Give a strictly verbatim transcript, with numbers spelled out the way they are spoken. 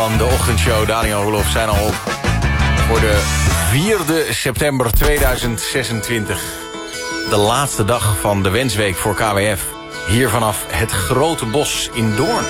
Van de ochtendshow, Daniel Roelof, zijn al op voor de vierde september tweeduizend zesentwintig. De laatste dag van de wensweek voor K W F. Hier vanaf het Grote Bos in Doorn.